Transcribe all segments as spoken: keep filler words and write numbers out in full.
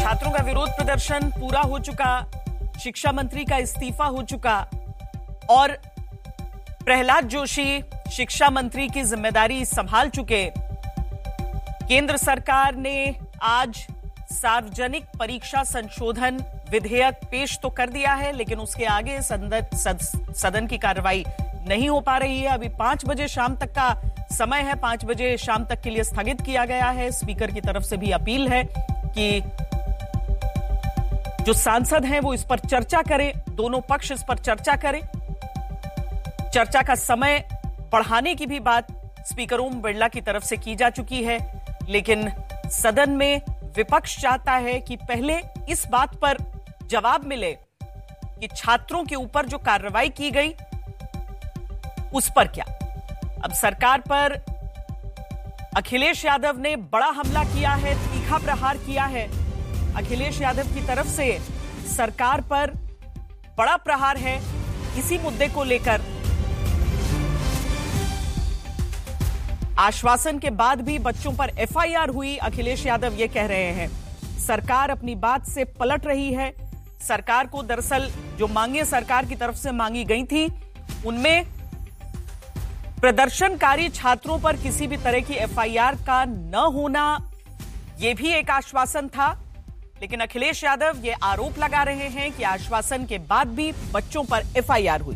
छात्रों का विरोध प्रदर्शन पूरा हो चुका, शिक्षा मंत्री का इस्तीफा हो चुका और प्रहलाद जोशी शिक्षा मंत्री की जिम्मेदारी संभाल चुके। केंद्र सरकार ने आज सार्वजनिक परीक्षा संशोधन विधेयक पेश तो कर दिया है, लेकिन उसके आगे सदन, सद, सदन की कार्रवाई नहीं हो पा रही है। अभी पांच बजे शाम तक का समय है, पांच बजे शाम तक के लिए स्थगित किया गया है। स्पीकर की तरफ से भी अपील है कि जो सांसद हैं वो इस पर चर्चा करें, दोनों पक्ष इस पर चर्चा करें। चर्चा का समय बढ़ाने की भी बात स्पीकर ओम बिरला की तरफ से की जा चुकी है, लेकिन सदन में विपक्ष चाहता है कि पहले इस बात पर जवाब मिले कि छात्रों के ऊपर जो कार्रवाई की गई उस पर क्या। अब सरकार पर अखिलेश यादव ने बड़ा हमला किया है, तीखा प्रहार किया है। अखिलेश यादव की तरफ से सरकार पर बड़ा प्रहार है इसी मुद्दे को लेकर। आश्वासन के बाद भी बच्चों पर एफ आई आर हुई। अखिलेश यादव ये कह रहे हैं सरकार अपनी बात से पलट रही है। सरकार को दरअसल जो मांगे सरकार की तरफ से मांगी गई थी उनमें प्रदर्शनकारी छात्रों पर किसी भी तरह की एफ आई आर का न होना यह भी एक आश्वासन था, लेकिन अखिलेश यादव ये आरोप लगा रहे हैं कि आश्वासन के बाद भी बच्चों पर एफ आई आर हुई।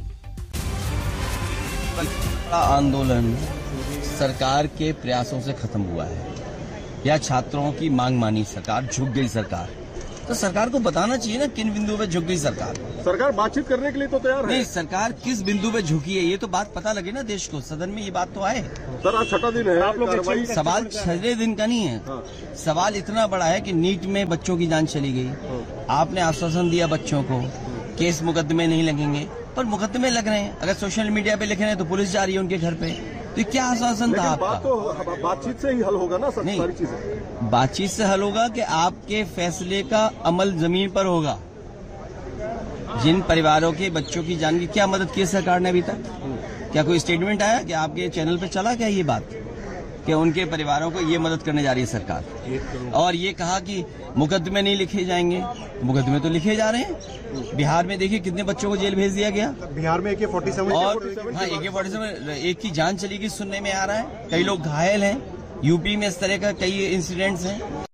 आंदोलन सरकार के प्रयासों से खत्म हुआ है या छात्रों की मांग मानी सरकार, झुक गई सरकार, तो सरकार को बताना चाहिए ना किन बिंदु पे झुक गई सरकार। सरकार बातचीत करने के लिए तो तैयार है। नहीं, सरकार किस बिंदु पे झुकी है ये तो बात पता लगे ना देश को, सदन में ये बात तो आए। सर आज छठा दिन है आप लोग, सवाल छठे दिन का नहीं है। हाँ। सवाल इतना बड़ा है कि नीट में बच्चों की जान चली गई। हाँ। आपने आश्वासन दिया बच्चों को केस मुकदमे नहीं लगेंगे, पर मुकदमे लग रहे हैं। अगर सोशल मीडिया पे लिख रहे हैं तो पुलिस जा रही है उनके घर पे, तो क्या आश्वासन था आपका? बात तो बातचीत से ही हल होगा ना सर, सारी चीजें बातचीत से हल होगा कि आपके फैसले का अमल जमीन पर होगा। जिन परिवारों के बच्चों की जान की क्या मदद की सरकार ने अभी तक? क्या कोई स्टेटमेंट आया कि आपके चैनल पे चला क्या ये बात कि उनके परिवारों को ये मदद करने जा रही है सरकार? और ये कहा कि मुकदमे नहीं लिखे जाएंगे, मुकदमे तो लिखे जा रहे हैं। बिहार में देखिए कितने बच्चों को जेल भेज दिया गया। बिहार में ए के फोर्टी सेवन और हाँ ए के फोर्टी सेवन एक की जान चली गई सुनने में आ रहा है, कई लोग घायल हैं। यूपी में इस तरह का कई इंसिडेंट्स हैं।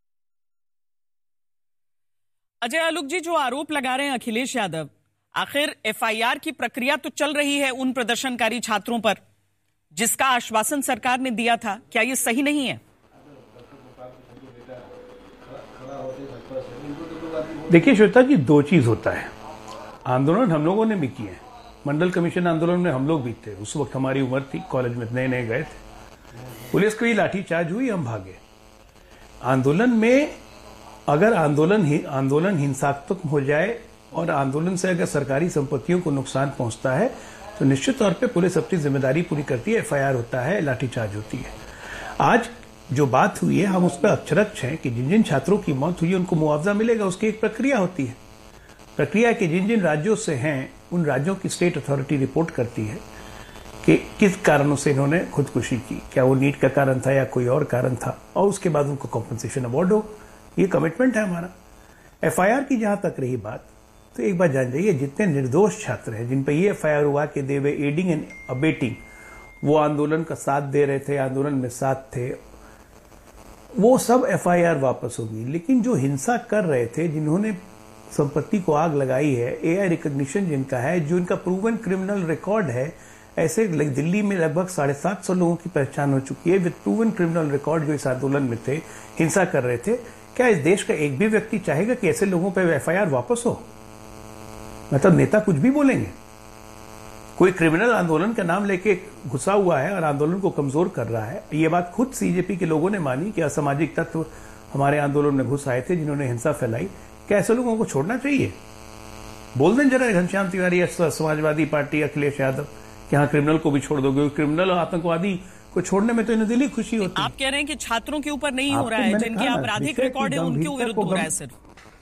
अजय आलूक जी, जो आरोप लगा रहे हैं अखिलेश यादव, आखिर एफ आई आर की प्रक्रिया तो चल रही है उन प्रदर्शनकारी छात्रों पर जिसका आश्वासन सरकार ने दिया था, क्या ये सही नहीं है? देखिए श्वेता जी, दो चीज होता है। आंदोलन हम लोगों ने भी किए हैं, मंडल कमीशन आंदोलन में हम लोग भी थे। उस वक्त हमारी उम्र थी, कॉलेज में नए नए गए थे, पुलिस की लाठीचार्ज हुई, हम भागे। आंदोलन में अगर आंदोलन ही आंदोलन हिंसात्मक हो जाए और आंदोलन से अगर सरकारी संपत्तियों को नुकसान पहुंचता है तो निश्चित तौर पे पुलिस अपनी जिम्मेदारी पूरी करती है, एफ आई आर होता है, लाठीचार्ज होती है। आज जो बात हुई है हम उस पर अक्षरक्ष हैं कि जिन जिन छात्रों की मौत हुई है उनको मुआवजा मिलेगा, उसकी एक प्रक्रिया होती है। प्रक्रिया के जिन जिन राज्यों से हैं उन राज्यों की स्टेट अथॉरिटी रिपोर्ट करती है कि किस कारणों से इन्होंने खुदकुशी की, क्या वो नीट का कारण था या कोई और कारण था, और उसके बाद उनको कॉम्पनसेशन अवार्ड हो। ये कमिटमेंट है हमारा। एफ आई आर की जहां तक रही बात, तो एक बात जान जाइए, जितने निर्दोष छात्र हैं जिन पर ये एफ आई आर हुआ कि दे वे एडिंग एंड अबेटिंग, वो आंदोलन का साथ दे रहे थे, आंदोलन में साथ थे, वो सब एफ आई आर वापस होगी। लेकिन जो हिंसा कर रहे थे, जिन्होंने संपत्ति को आग लगाई है, ए आई रिकॉग्निशन जिनका है, जो इनका प्रूवन क्रिमिनल रिकॉर्ड है, ऐसे दिल्ली में लगभग साढ़े सात सौ लोगों की पहचान हो चुकी है विद प्रूवन क्रिमिनल रिकॉर्ड, जो इस आंदोलन में थे, हिंसा कर रहे थे। क्या इस देश का एक भी व्यक्ति चाहेगा कि ऐसे लोगों पर एफ आई आर वापस हो? मतलब नेता कुछ भी बोलेंगे। कोई क्रिमिनल आंदोलन का नाम लेके घुसा हुआ है और आंदोलन को कमजोर कर रहा है। ये बात खुद सी जे पी के लोगों ने मानी कि असामाजिक तत्व हमारे आंदोलन में घुस आए थे जिन्होंने हिंसा फैलाई। क्या ऐसे लोगों को छोड़ना चाहिए? बोल दें जरा घनश्याम तिवारी, समाजवादी पार्टी, अखिलेश यादव, कि हाँ क्रिमिनल को भी छोड़ दोगे। क्रिमिनल और आतंकवादी को छोड़ने में तो इन्हें दिली खुशी होती है। आप कह रहे हैं कि छात्रों के ऊपर नहीं हो रहा है, जिनके आपराधिक रिकॉर्ड है उनके विरुद्ध हो रहा है सिर्फ।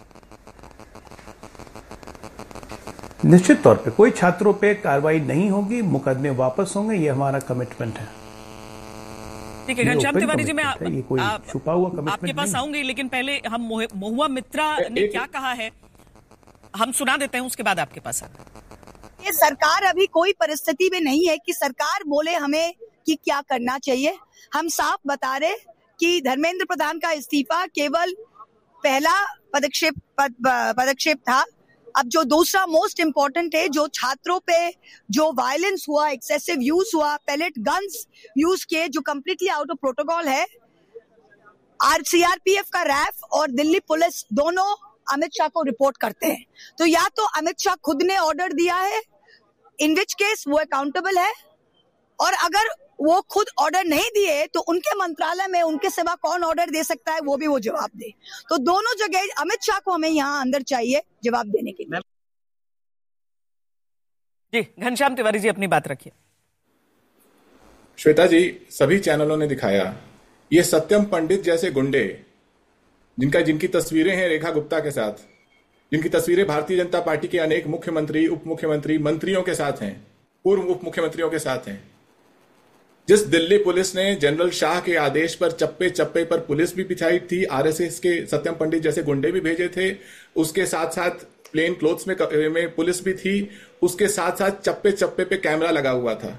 निश्चित तौर पे कोई छात्रों पे कार्रवाई नहीं होगी, मुकदमे वापस होंगे, ये हमारा कमिटमेंट है। ठीक है घनश्याम तिवारी जी, मैं आप, ये कोई आप, छुपा हुआ कमिटमेंट आपके पास नहीं। आऊंगी, लेकिन पहले हम महुआ मित्रा ने क्या कहा है हम सुना देते हैं, उसके बाद आपके पास आते। ये सरकार अभी कोई परिस्थिति में नहीं है कि सरकार बोले हमें कि क्या करना चाहिए। हम साफ बता रहे कि धर्मेंद्र प्रधान का इस्तीफा केवल पहला पदक्षेप पद, पदक्षेप था। अब जो दूसरा मोस्ट इम्पोर्टेंट है, जो छात्रों पे जो वायलेंस हुआ, एक्सेसिव यूज हुआ, पैलेट गन्स यूज किए, जो कम्प्लीटली आउट ऑफ प्रोटोकॉल है, आर सीआरपीएफ का रैफ और दिल्ली पुलिस दोनों अमित शाह को रिपोर्ट करते हैं। तो या तो अमित शाह खुद ने ऑर्डर दिया है, इन विच केस वो अकाउंटेबल है, और अगर वो खुद ऑर्डर नहीं दिए तो उनके मंत्रालय में उनके सिवा कौन ऑर्डर दे सकता है, वो भी वो जवाब दे। तो दोनों जगह अमित शाह को हमें यहाँ अंदर चाहिए जवाब देने के लिए। जी घनश्याम तिवारी जी अपनी बात रखिए। श्वेता जी, सभी चैनलों ने दिखाया ये सत्यम पंडित जैसे गुंडे, जिनका जिनकी तस्वीरें हैं रेखा गुप्ता के साथ, जिनकी तस्वीरें भारतीय जनता पार्टी के अनेक मुख्यमंत्री, उप मुख्यमंत्री, मंत्रियों के साथ हैं, पूर्व उप मुख्यमंत्रियों के साथ हैं। जिस दिल्ली पुलिस ने जनरल शाह के आदेश पर चप्पे चप्पे पर पुलिस भी बिछाई थी, आरएसएस के सत्यम पंडित जैसे गुंडे भी भेजे थे, उसके साथ साथ प्लेन क्लोथ्स में, में पुलिस भी थी, उसके साथ साथ चप्पे चप्पे पे कैमरा लगा हुआ था।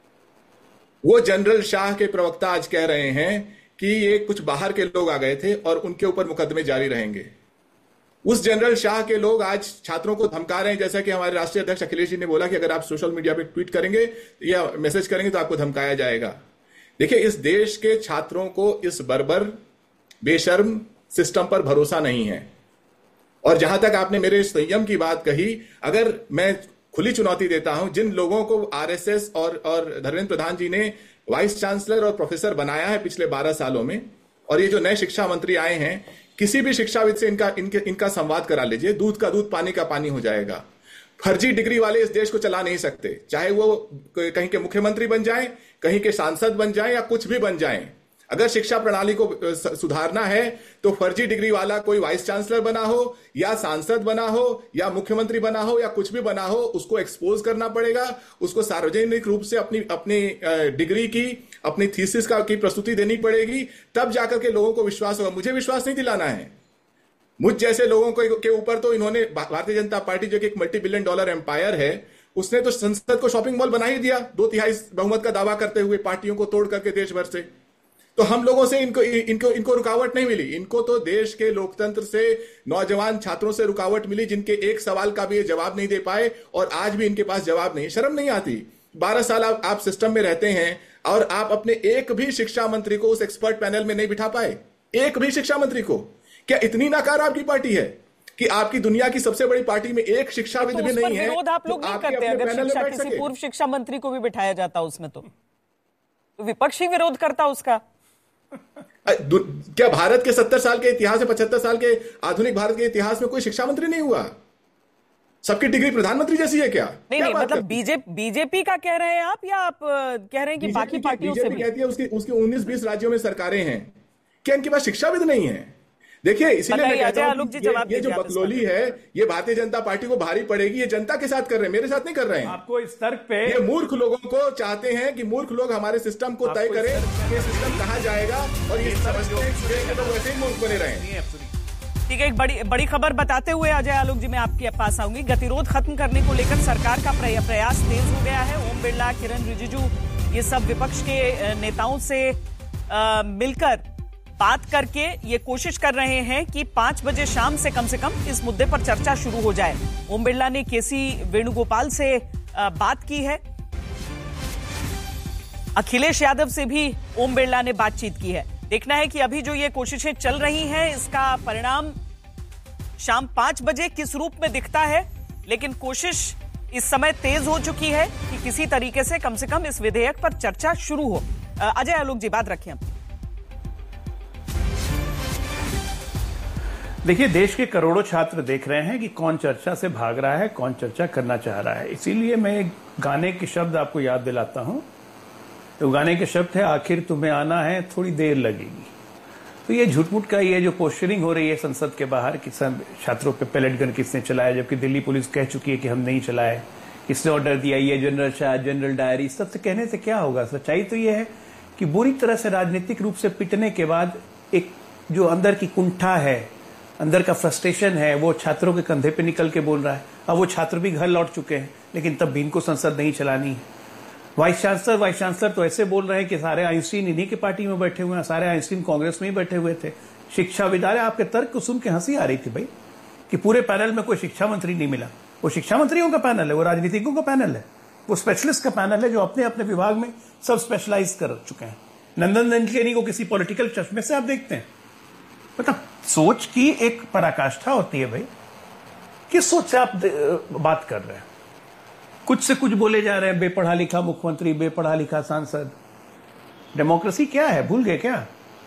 वो जनरल शाह के प्रवक्ता आज कह रहे हैं कि ये कुछ बाहर के लोग आ गए थे और उनके ऊपर मुकदमे जारी रहेंगे। उस जनरल शाह के लोग आज छात्रों को धमका रहे हैं, जैसा कि हमारे राष्ट्रीय अध्यक्ष अखिलेश जी ने बोला कि अगर आप सोशल मीडिया पे ट्वीट करेंगे या मैसेज करेंगे तो आपको धमकाया जाएगा। देखिए, इस देश के छात्रों को इस बर्बर बेशर्म सिस्टम पर भरोसा नहीं है। और जहां तक आपने मेरे संयम की बात कही, अगर मैं खुली चुनौती देता हूं, जिन लोगों को आरएसएस और और धर्मेंद्र प्रधान जी ने वाइस चांसलर और प्रोफेसर बनाया है पिछले बारह सालों में, और ये जो नए शिक्षा मंत्री आए हैं, किसी भी शिक्षाविद से इनका इनके इनका संवाद करा लीजिए, दूध का दूध पानी का पानी हो जाएगा। फर्जी डिग्री वाले इस देश को चला नहीं सकते, चाहे वो कहीं के मुख्यमंत्री बन जाएं, कहीं के सांसद बन जाएं या कुछ भी बन जाएं। अगर शिक्षा प्रणाली को सुधारना है तो फर्जी डिग्री वाला कोई वाइस चांसलर बना हो या सांसद बना हो या मुख्यमंत्री बना हो या कुछ भी बना हो, उसको एक्सपोज करना पड़ेगा, उसको सार्वजनिक रूप से अपनी अपनी डिग्री की, अपनी थीसिस का की प्रस्तुति देनी पड़ेगी, तब जाकर के लोगों को विश्वास होगा। मुझे विश्वास नहीं दिलाना है। मुझ जैसे लोगों के ऊपर तो इन्होंने, भारतीय जनता पार्टी जो कि एक मल्टी बिलियन डॉलर एम्पायर है, उसने तो संसद को शॉपिंग मॉल बना ही दिया, दो तिहाई बहुमत का दावा करते हुए, पार्टियों को तोड़ करके देश भर से। तो हम लोगों से इनको इनको इनको रुकावट नहीं मिली। इनको तो देश के लोकतंत्र से, नौजवान छात्रों से रुकावट मिली, जिनके एक सवाल का भी ये जवाब नहीं दे पाए, और आज भी इनके पास जवाब नहीं। शर्म नहीं आती? बारह साल आप, आप सिस्टम में रहते हैं और आप अपने एक भी शिक्षा मंत्री को उस एक्सपर्ट पैनल में नहीं बिठा पाए, एक भी शिक्षा मंत्री को। क्या इतनी नाकार आपकी पार्टी है कि आपकी दुनिया की सबसे बड़ी पार्टी में एक शिक्षाविद तो भी नहीं है? विरोध आप लोग नहीं करते? अगर शिक्षा किसी पूर्व शिक्षा मंत्री को भी बिठाया जाता उसमें, तो विपक्ष ही विरोध करता उसका। क्या भारत के सत्तर साल के इतिहास में, पचहत्तर साल के आधुनिक भारत के इतिहास में कोई शिक्षा मंत्री नहीं हुआ? सबकी डिग्री प्रधानमंत्री जैसी है क्या? नहीं नहीं, मतलब बीजेपी बीजेपी का कह रहे हैं आप, या आप कह रहे हैं कि बाकी पार्टियों से भी? कहती है उसकी उसकी उन्नीस बीस राज्यों में सरकारें हैं, क्या इनके पास शिक्षाविद नहीं है? देखिए, इसीलिए मैं कहता हूं कि ये, ये जो बकलोली है, ये भारतीय जनता पार्टी को भारी पड़ेगी। ये जनता के साथ कर रहे हैं, मेरे साथ नहीं कर रहे हैं। आपको इस तर्क पे, ये मूर्ख लोगों को चाहते हैं कि मूर्ख लोग हमारे सिस्टम को तय करें कि सिस्टम कहाँ जाएगा, और ये समझते हैं कि लोग वैसे ही मूर्ख बने रहे। ठीक है, एक बड़ी बड़ी खबर बताते हुए अजय आलोक जी मैं आपके पास आऊंगी। गतिरोध खत्म करने को लेकर सरकार का प्रयास तेज हो गया है। ओम बिरला, किरण रिजिजू, ये सब विपक्ष के नेताओं से आ, मिलकर बात करके ये कोशिश कर रहे हैं कि पांच बजे शाम से कम से कम इस मुद्दे पर चर्चा शुरू हो जाए। ओम बिरला ने केसी वेणुगोपाल से बात की है, अखिलेश यादव से भी ओम बिरला ने बातचीत की है। देखना है कि अभी जो ये कोशिशें चल रही हैं, इसका परिणाम शाम पांच बजे किस रूप में दिखता है। लेकिन कोशिश इस समय तेज हो चुकी है कि किसी तरीके से कम से कम इस विधेयक पर चर्चा शुरू हो। अजय आलोक जी बात रखें। देखिए, देश के करोड़ों छात्र देख रहे हैं कि कौन चर्चा से भाग रहा है, कौन चर्चा करना चाह रहा है। इसीलिए मैं एक गाने के शब्द आपको याद दिलाता हूं। तो गाने के शब्द है, आखिर तुम्हें आना है, थोड़ी देर लगेगी। तो ये झूठ-मूठ का ये जो पोस्टरिंग हो रही है संसद के बाहर कि सब छात्रों पे पैलेट गन किसने चलाया, जबकि दिल्ली पुलिस कह चुकी है कि हम नहीं चलाए, किसने ऑर्डर दिया, ये जनरल शाह, जनरल डायरी, सबसे कहने से क्या होगा। सच्चाई तो ये है कि बुरी तरह से राजनीतिक रूप से पिटने के बाद एक जो अंदर की कुंठा है, अंदर का फ्रस्ट्रेशन है, वो छात्रों के कंधे पे निकल के बोल रहा है। अब वो छात्र भी घर लौट चुके हैं, लेकिन तब भी इनको संसद नहीं चलानी है। वाइस चांसलर वाइस चांसलर तो ऐसे बोल रहे हैं कि सारे आइंस्टीन इन्हीं की पार्टी में बैठे हुए हैं, सारे आइंस्टीन कांग्रेस में ही बैठे हुए थे। शिक्षा विद्यालय, आपके तर्क को सुन के हंसी आ रही थी भाई, कि पूरे पैनल में कोई शिक्षा मंत्री नहीं मिला। वो शिक्षा मंत्रियों का पैनल है, वो राजनीतिकों का पैनल है, वो स्पेशलिस्ट का पैनल है जो अपने अपने विभाग में सब स्पेशलाइज कर चुके हैं। नंदन नंदकेनी को किसी पॉलिटिकल चश्मे से आप देखते हैं? मतलब सोच की एक पराकाष्ठा होती है भाई। किस सोच से आप बात कर रहे हैं? कुछ से कुछ बोले जा रहे हैं, बेपढ़ा लिखा मुख्यमंत्री, बेपढ़ा लिखा सांसद। डेमोक्रेसी क्या है, भूल गए क्या?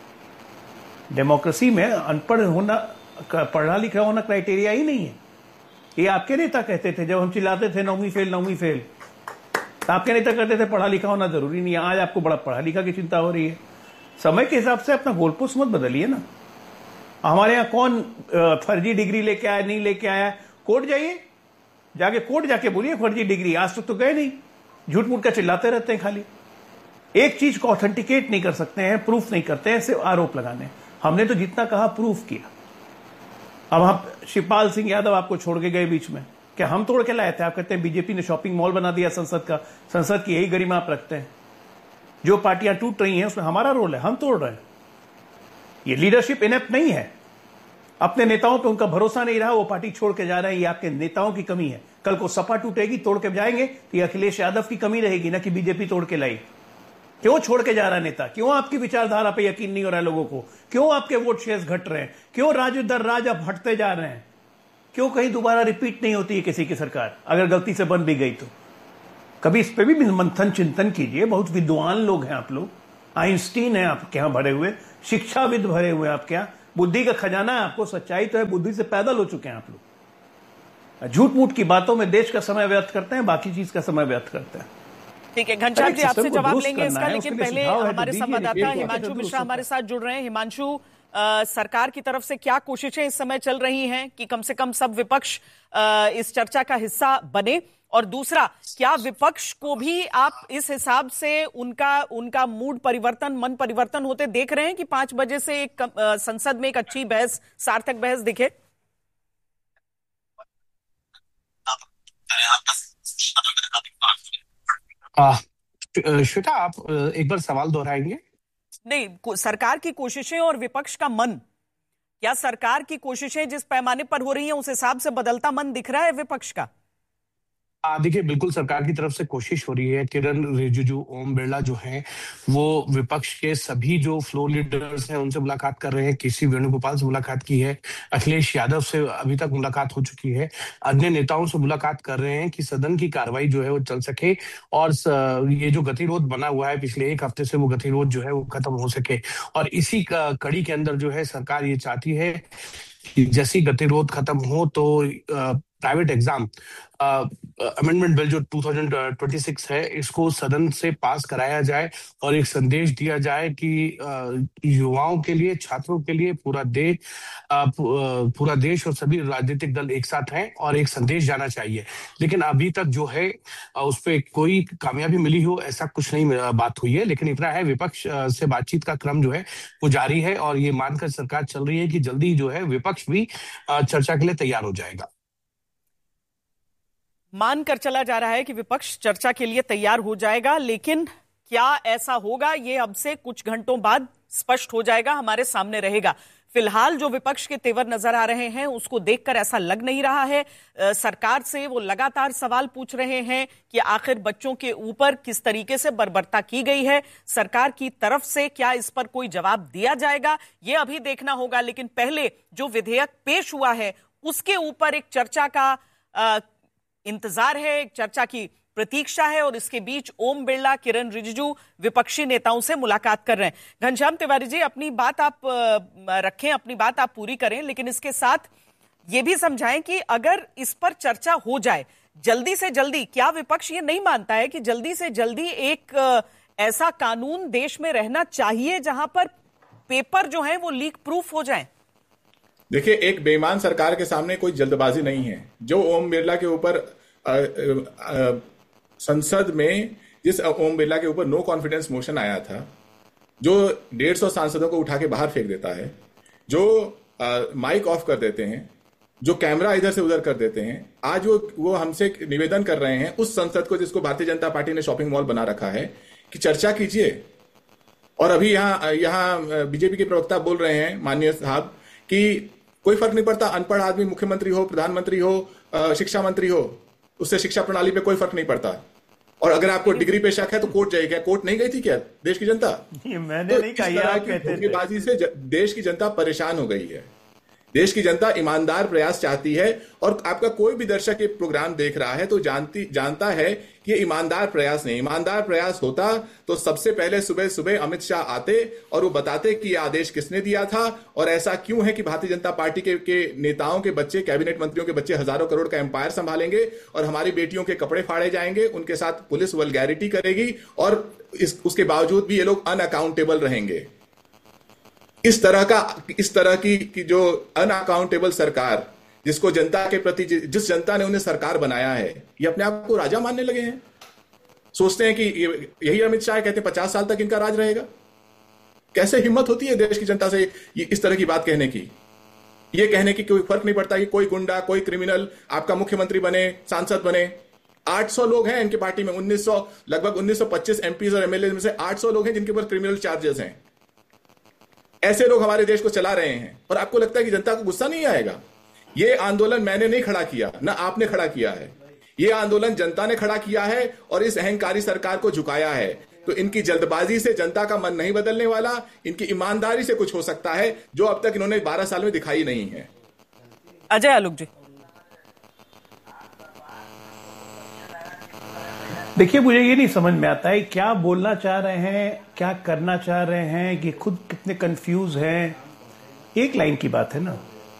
डेमोक्रेसी में अनपढ़ होना, पढ़ा लिखा होना क्राइटेरिया ही नहीं है। ये आपके नेता कहते थे जब हम चिल्लाते थे नौवीं फेल नौवीं फेल, तो आपके नेता कहते थे पढ़ा लिखा होना जरूरी नहीं है। आज आपको बड़ा पढ़ा लिखा की चिंता हो रही है। समय के हिसाब से अपना गोलपोस्ट मत बदलिए ना। हमारे यहाँ कौन फर्जी डिग्री लेके आया, नहीं लेके आया, कोर्ट जाइए, जाके कोर्ट जाके बोलिए फर्जी डिग्री। आज तक तो गए नहीं, झूठ मूठ का चिल्लाते रहते हैं खाली। एक चीज को ऑथेंटिकेट नहीं कर सकते हैं, प्रूफ नहीं करते हैं, सिर्फ आरोप लगाने। हमने तो जितना कहा प्रूफ किया। अब आप शिवपाल सिंह यादव आपको छोड़ के गए बीच में, क्या हम तोड़ के लाए थे? आप कहते हैं बीजेपी ने शॉपिंग मॉल बना दिया संसद का। संसद की यही गरिमा आप रखते हैं। जो पार्टियां टूट रही हैं उसमें हमारा रोल है, हम तोड़ रहे हैं। ये लीडरशिप इनेप्ट नहीं है, अपने नेताओं पे उनका भरोसा नहीं रहा, वो पार्टी छोड़ के जा रहे हैं। ये आपके नेताओं की कमी है। कल को सपा टूटेगी, तोड़ के जाएंगे, तो ये अखिलेश यादव की कमी रहेगी, ना कि बीजेपी तोड़ के लाई। क्यों छोड़ के जा रहा है नेता? क्यों आपकी विचारधारा पे यकीन नहीं हो रहा है लोगों को? क्यों आपके वोट शेयर्स घट रहे हैं? क्यों राज्य दर राज्य आप हटते जा रहे हैं? क्यों कहीं दोबारा रिपीट नहीं होती है किसी की सरकार, अगर गलती से बन भी गई तो? कभी इस पे भी मंथन चिंतन कीजिए। बहुत विद्वान लोग हैं आप लोग, आइंस्टीन है आपके यहां भरे हुए, शिक्षाविद भरे हुए आपके यहां, बुद्धि का खजाना है आपको, सच्चाई तो है, बुद्धि से पैदल हो चुके हैं आप लोग। झूठ मूठ की बातों में देश का समय व्यर्थ करते हैं, बाकी चीज का समय व्यर्थ करते हैं। ठीक है, घनश्याम जी आपसे जवाब लेंगे इसका, लेकिन पहले हमारे संवाददाता हिमांशु मिश्रा हमारे साथ जुड़ रहे हैं। हिमांशु, सरकार की तरफ से क्या कोशिशें इस समय चल रही हैं कि कम से कम सब विपक्ष आ, इस चर्चा का हिस्सा बने? और दूसरा, क्या विपक्ष को भी आप इस हिसाब से उनका उनका मूड परिवर्तन, मन परिवर्तन होते देख रहे हैं कि पांच बजे से एक आ, संसद में एक अच्छी बहस, सार्थक बहस दिखे? श्वेता, आप एक बार सवाल दोहराएंगे? नहीं, सरकार की कोशिशें और विपक्ष का मन, क्या सरकार की कोशिशें जिस पैमाने पर हो रही हैं उस हिसाब से बदलता मन दिख रहा है विपक्ष का? देखिए, बिल्कुल सरकार की तरफ से कोशिश हो रही है। किरण रिजिजू, ओम बिरला जो हैं, वो विपक्ष के सभी जो फ्लोर लीडर्स हैं उनसे मुलाकात कर रहे हैं। केसी वेणुगोपाल से मुलाकात की है, अखिलेश यादव से अभी तक मुलाकात हो चुकी है, अन्य नेताओं से मुलाकात कर रहे हैं कि सदन की कार्रवाई जो है वो चल सके और ये जो गतिरोध बना हुआ है पिछले एक हफ्ते से, वो गतिरोध जो है वो खत्म हो सके। और इसी कड़ी के अंदर जो है सरकार ये चाहती है कि जैसे गतिरोध खत्म हो तो प्राइवेट एग्जाम अमेंडमेंट बिल जो दो हज़ार छब्बीस है, इसको सदन से पास कराया जाए और एक संदेश दिया जाए कि युवाओं के लिए, छात्रों के लिए पूरा देश पूरा देश और सभी राजनीतिक दल एक साथ हैं और एक संदेश जाना चाहिए। लेकिन अभी तक जो है उस पर कोई कामयाबी मिली हो ऐसा कुछ नहीं बात हुई है। लेकिन इतना है, विपक्ष से बातचीत का क्रम जो है वो जारी है और ये मानकर सरकार चल रही है कि जल्दी जो है विपक्ष भी चर्चा के लिए तैयार हो जाएगा। मानकर चला जा रहा है कि विपक्ष चर्चा के लिए तैयार हो जाएगा, लेकिन क्या ऐसा होगा ये अब से कुछ घंटों बाद स्पष्ट हो जाएगा, हमारे सामने रहेगा। फिलहाल जो विपक्ष के तेवर नजर आ रहे हैं उसको देखकर ऐसा लग नहीं रहा है। आ, सरकार से वो लगातार सवाल पूछ रहे हैं कि आखिर बच्चों के ऊपर किस तरीके से बर्बरता की गई है। सरकार की तरफ से क्या इस पर कोई जवाब दिया जाएगा, ये अभी देखना होगा। लेकिन पहले जो विधेयक पेश हुआ है उसके ऊपर एक चर्चा का आ, इंतजार है, एक चर्चा की प्रतीक्षा है, और इसके बीच ओम बिरला, किरण रिजिजू विपक्षी नेताओं से मुलाकात कर रहे हैं। घनश्याम तिवारी जी, अपनी बात आप रखें, अपनी बात आप पूरी करें, लेकिन इसके साथ ये भी समझाएं कि अगर इस पर चर्चा हो जाए जल्दी से जल्दी, क्या विपक्ष ये नहीं मानता है कि जल्दी से जल्दी एक ऐसा कानून देश में रहना चाहिए जहां पर पेपर जो है वो लीक प्रूफ हो जाए? देखिए, एक बेईमान सरकार के सामने कोई जल्दबाजी नहीं है। जो ओम बिरला के ऊपर संसद में जिस ओम बिरला के ऊपर नो कॉन्फिडेंस मोशन आया था, जो डेढ़ सौ सांसदों को उठा के बाहर फेंक देता है, जो आ, माइक ऑफ कर देते हैं, जो कैमरा इधर से उधर कर देते हैं, आज वो वो हमसे निवेदन कर रहे हैं उस संसद को जिसको भारतीय जनता पार्टी ने शॉपिंग मॉल बना रखा है कि चर्चा कीजिए। और अभी यहाँ यहाँ बीजेपी के प्रवक्ता बोल रहे हैं माननीय साहब कि कोई फर्क नहीं पड़ता, अनपढ़ आदमी मुख्यमंत्री हो, प्रधानमंत्री हो, शिक्षा मंत्री हो, उससे शिक्षा प्रणाली पे कोई फर्क नहीं पड़ता। और अगर आपको डिग्री पे शक है तो कोर्ट जाइए। क्या कोर्ट नहीं गई थी क्या देश की जनता? मैंने नहीं कहा, की बाजी से देश की जनता परेशान हो गई है। देश की जनता ईमानदार प्रयास चाहती है और आपका कोई भी दर्शक ये प्रोग्राम देख रहा है तो जानती जानता है कि ये ईमानदार प्रयास नहीं। ईमानदार प्रयास होता तो सबसे पहले सुबह सुबह अमित शाह आते और वो बताते कि ये आदेश किसने दिया था और ऐसा क्यों है कि भारतीय जनता पार्टी के, के नेताओं के बच्चे, कैबिनेट मंत्रियों के बच्चे हजारों करोड़ का एम्पायर संभालेंगे और हमारी बेटियों के कपड़े फाड़े जाएंगे, उनके साथ पुलिस वल्गैरिटी करेगी और इस, उसके बावजूद भी ये लोग अनअकाउंटेबल रहेंगे। इस तरह का इस तरह की, की जो अनअकाउंटेबल सरकार, जिसको जनता के प्रति, जिस जनता ने उन्हें सरकार बनाया है, ये अपने आप को राजा मानने लगे हैं। सोचते हैं कि यही अमित शाह कहते हैं पचास साल तक इनका राज रहेगा। कैसे हिम्मत होती है देश की जनता से ये इस तरह की बात कहने की, ये कहने की कोई फर्क नहीं पड़ता कि कोई गुंडा, कोई क्रिमिनल आपका मुख्यमंत्री बने, सांसद बने। आठ सौ लोग हैं इनके पार्टी में, उन्नीस सौ लगभग उन्नीस सौ पच्चीस एमपी और एमएलए में से आठ सौ लोग हैं जिनके ऊपर क्रिमिनल चार्जेस हैं। ऐसे लोग हमारे देश को चला रहे हैं और आपको लगता है कि जनता को गुस्सा नहीं आएगा? ये आंदोलन मैंने नहीं खड़ा किया, ना आपने खड़ा किया है, ये आंदोलन जनता ने खड़ा किया है और इस अहंकारी सरकार को झुकाया है। तो इनकी जल्दबाजी से जनता का मन नहीं बदलने वाला, इनकी ईमानदारी से कुछ हो सकता है जो अब तक इन्होंने बारह साल में दिखाई नहीं है। अजय आलोक जी, देखिए, मुझे ये नहीं समझ में आता है क्या बोलना चाह रहे हैं, क्या करना चाह रहे हैं, कि खुद कितने कंफ्यूज हैं। एक लाइन की बात है ना,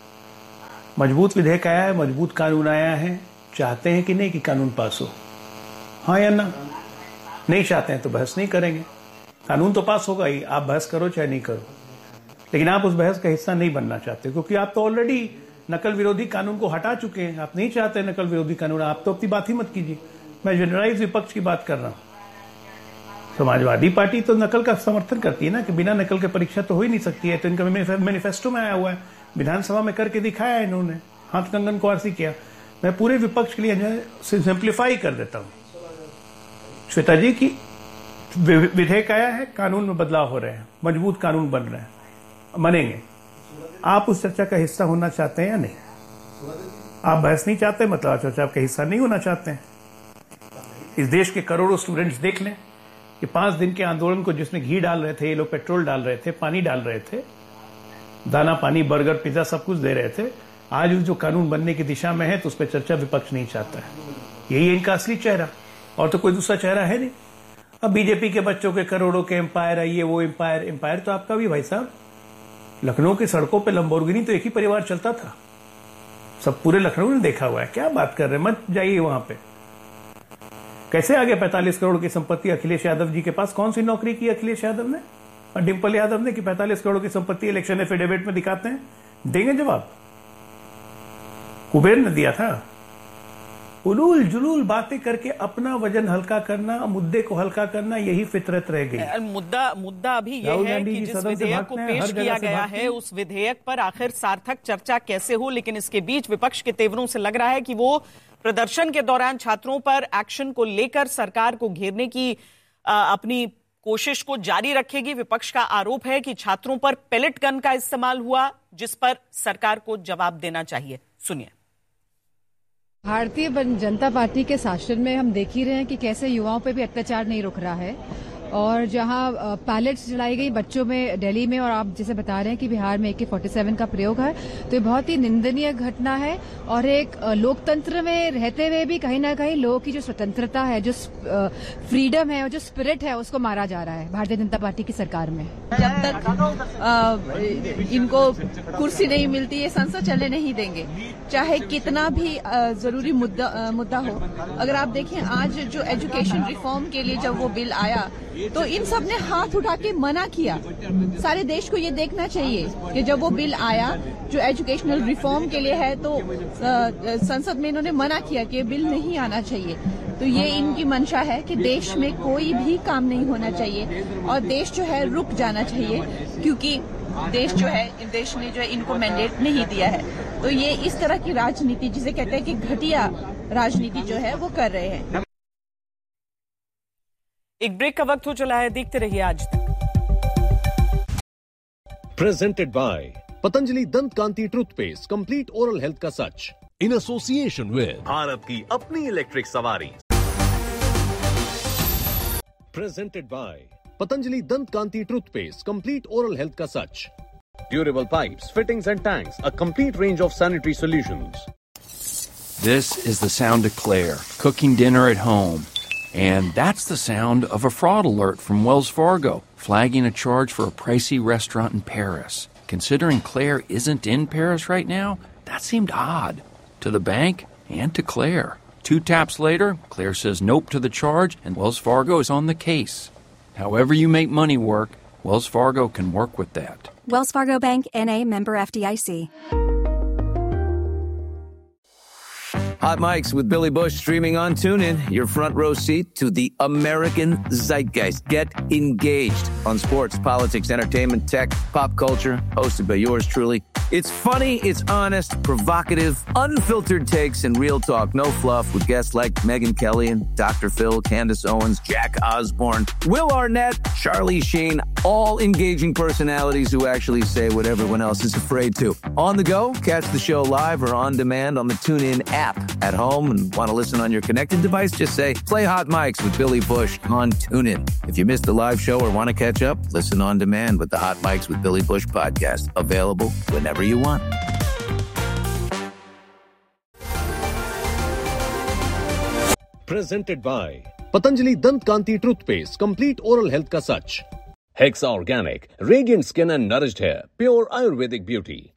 मजबूत विधेयक आया है, मजबूत कानून आया है, चाहते हैं कि नहीं कि कानून पास हो? हाँ या ना? नहीं चाहते हैं तो बहस नहीं करेंगे, कानून तो पास होगा ही, आप बहस करो चाहे नहीं करो। लेकिन आप उस बहस का हिस्सा नहीं बनना चाहते क्योंकि आप तो ऑलरेडी नकल विरोधी कानून को हटा चुके हैं। आप नहीं चाहते नकल विरोधी कानून, आप तो अपनी बात ही मत कीजिए। मैं जनरलाइज विपक्ष की बात कर रहा हूं। समाजवादी पार्टी तो नकल का समर्थन करती है ना, कि बिना नकल के परीक्षा तो हो ही नहीं सकती है। तो इनका मैनिफेस्टो में आया हुआ है, विधानसभा में करके दिखाया है इन्होंने, हाथ कंगन को आरसी किया। मैं पूरे विपक्ष के लिए सिंप्लीफाई कर देता हूं। श्वेता जी की विधेयक आया है, कानून में बदलाव हो रहे हैं, मजबूत कानून बन रहे हैं, बनेंगे। आप उस चर्चा का हिस्सा होना चाहते हैं या नहीं? आप बहस नहीं चाहते, मतलब चर्चा का हिस्सा नहीं होना चाहते हैं। इस देश के करोड़ों स्टूडेंट्स देख लें कि पांच दिन के आंदोलन को जिसमें घी डाल रहे थे, ये लोग पेट्रोल डाल रहे थे, पानी डाल रहे थे, दाना पानी, बर्गर, पिज्जा सब कुछ दे रहे थे। आज उस जो कानून बनने की दिशा में है तो उस पर चर्चा विपक्ष नहीं चाहता है। यही है इनका असली चेहरा, और तो कोई दूसरा चेहरा है नहीं। अब बीजेपी के बच्चों के करोड़ों के एम्पायर है, ये वो एम्पायर। एम्पायर तो आपका भी भाई साहब, लखनऊ की सड़कों पे लंबोर्गिनी तो एक ही परिवार चलता था, सब पूरे लखनऊ ने देखा हुआ है। क्या बात कर रहे हैं, मत जाइए वहां पे। कैसे आगे पैंतालीस करोड़ की संपत्ति अखिलेश यादव जी के पास? कौन सी नौकरी की अखिलेश यादव ने और डिंपल यादव ने कि पैंतालीस करोड़ की संपत्ति इलेक्शन एफिडेविट में दिखाते हैं? देंगे जवाब? कुबेर ने दिया था। उलूल जुलूल बातें करके अपना वजन हल्का करना, मुद्दे को हल्का करना, यही फितरत रह गई। मुद्दा मुद्दा अभी यह है कि जिस विधेयक को पेश किया गया है उस विधेयक पर आखिर सार्थक चर्चा कैसे हो। लेकिन इसके बीच विपक्ष के तेवरों से लग रहा है कि वो प्रदर्शन के दौरान छात्रों पर एक्शन को लेकर सरकार को घेरने की आ, अपनी कोशिश को जारी रखेगी। विपक्ष का आरोप है कि छात्रों पर पेलेट गन का इस्तेमाल हुआ, जिस पर सरकार को जवाब देना चाहिए। सुनिए। भारतीय जनता पार्टी के शासन में हम देख ही रहे हैं कि कैसे युवाओं पे भी अत्याचार नहीं रुक रहा है, और जहां पैलेट्स जलाई गई बच्चों में दिल्ली में, और आप जैसे बता रहे हैं कि बिहार में ए के फोर्टी सेवन का प्रयोग है, तो ये बहुत ही निंदनीय घटना है। और एक लोकतंत्र में रहते हुए भी कहीं ना कहीं लोगों की जो स्वतंत्रता है, जो फ्रीडम है और जो स्पिरिट है, उसको मारा जा रहा है भारतीय जनता पार्टी की सरकार में। जब तक आ, इनको कुर्सी नहीं मिलती ये संसद चलने नहीं देंगे, चाहे कितना भी आ, जरूरी मुद्दा आ, मुद्दा हो। अगर आप देखें आज जो एजुकेशन रिफॉर्म के लिए जब वो बिल आया तो इन सब ने हाथ उठा के मना किया। सारे देश को ये देखना चाहिए कि जब वो बिल आया जो एजुकेशनल रिफॉर्म के लिए है, तो संसद में इन्होंने मना किया कि बिल नहीं आना चाहिए। तो ये इनकी मंशा है कि देश में कोई भी काम नहीं होना चाहिए और देश जो है रुक जाना चाहिए, क्योंकि देश जो है देश ने जो है इनको मैंडेट नहीं दिया है। तो ये इस तरह की राजनीति, जिसे कहते हैं कि घटिया राजनीति जो है वो कर रहे हैं। एक ब्रेक का वक्त हो चला है, देखते रहिए आज तक। प्रेजेंटेड बाय पतंजलि दंत कांति टूथपेस्ट, कंप्लीट ओरल हेल्थ का सच, इन एसोसिएशन विद भारत की अपनी इलेक्ट्रिक सवारी। प्रेजेंटेड बाय पतंजलि दंत कांति टूथपेस्ट, कंप्लीट ओरल हेल्थ का सच, durable pipes, fittings and tanks, a complete range of sanitary solutions. This is the sound of Claire cooking dinner at home. And that's the sound of a fraud alert from Wells Fargo, flagging a charge for a pricey restaurant in Paris. Considering Claire isn't in Paris right now, that seemed odd to the bank and to Claire. Two taps later, Claire says nope to the charge, and Wells Fargo is on the case. However you make money work, Wells Fargo can work with that. Wells Fargo Bank, N A, member F D I C. Hot Mics with Billy Bush streaming on TuneIn, your front row seat to the American zeitgeist. Get engaged on sports, politics, entertainment, tech, pop culture, hosted by yours truly. It's funny, it's honest, provocative, unfiltered takes, and real talk. No fluff, with guests like Megyn Kelly and Doctor Phil, Candace Owens, Jack Osborne, Will Arnett, Charlie Sheen, all engaging personalities who actually say what everyone else is afraid to. On the go, catch the show live or on demand on the TuneIn app. At home and want to listen on your connected device, just say, play Hot Mics with Billy Bush on TuneIn. If you missed the live show or want to catch up, listen on demand with the Hot Mics with Billy Bush podcast. Available whenever you want. Presented by Patanjali Dant Kanti Toothpaste, complete oral health ka sach. Hexa Organic, radiant skin and nourished hair, pure Ayurvedic beauty.